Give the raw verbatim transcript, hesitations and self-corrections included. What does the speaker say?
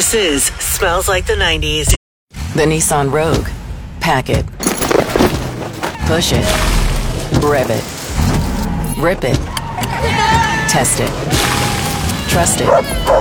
This is Smells Like the nineties. The Nissan Rogue. Pack it. Push it. Rev it. Rip it. Test it. Trust it.